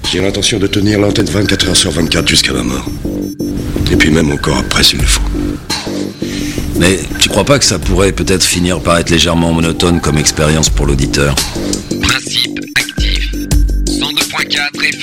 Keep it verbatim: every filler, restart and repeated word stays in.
J'ai l'intention de tenir l'antenne vingt-quatre heures sur vingt-quatre jusqu'à ma mort. Et puis même encore après s'il le faut. Mais tu crois pas que ça pourrait peut-être finir par être légèrement monotone comme expérience pour l'auditeur ? Principe actif. cent deux point quatre F